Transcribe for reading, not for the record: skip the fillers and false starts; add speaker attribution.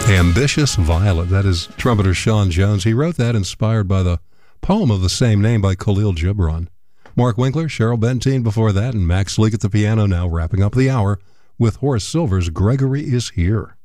Speaker 1: Ambitious Violet. That is trumpeter Sean Jones. He wrote that inspired by the poem of the same name by Khalil Gibran. Mark Winkler, Cheryl Bentine before that, and Max Leak at the piano now, wrapping up the hour with Horace Silver's Gregory is Here.